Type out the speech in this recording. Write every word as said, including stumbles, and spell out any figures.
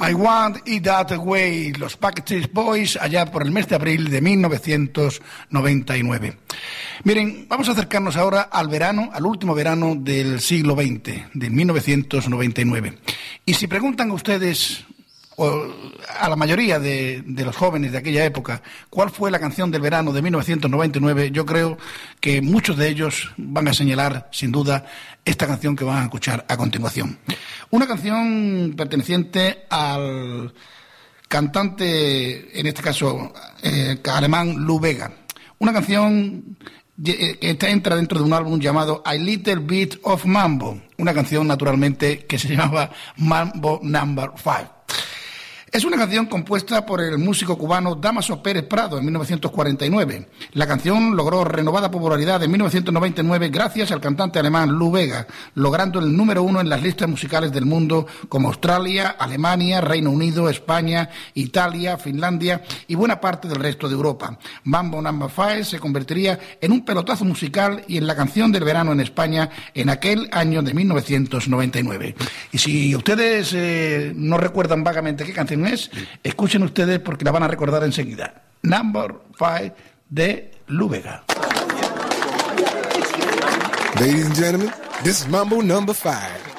I Want It That Way, los Backstreet Boys, allá por el mes de abril de mil novecientos noventa y nueve. Miren, vamos a acercarnos ahora al verano, al último verano del siglo veinte, de mil novecientos noventa y nueve. Y si preguntan a ustedes, o a la mayoría de, de los jóvenes de aquella época, ¿cuál fue la canción del verano de mil novecientos noventa y nueve? Yo creo que muchos de ellos van a señalar, sin duda, esta canción que van a escuchar a continuación. Una canción perteneciente al cantante, en este caso, eh, alemán Lou Bega. Una canción que entra dentro de un álbum llamado A Little Bit of Mambo. Una canción, naturalmente, que se llamaba Mambo Number Five. Es una canción compuesta por el músico cubano Dámaso Pérez Prado en mil novecientos cuarenta y nueve. La canción logró renovada popularidad en mil novecientos noventa y nueve gracias al cantante alemán Lou Bega, logrando el número uno en las listas musicales del mundo como Australia, Alemania, Reino Unido, España, Italia, Finlandia y buena parte del resto de Europa. Mambo Number Five se convertiría en un pelotazo musical y en la canción del verano en España en aquel año de mil novecientos noventa y nueve. Y si ustedes eh, no recuerdan vagamente qué canción es, escuchen ustedes porque la van a recordar enseguida. Number Five de Lou Bega. Ladies and gentlemen, this is Mambo Number Five.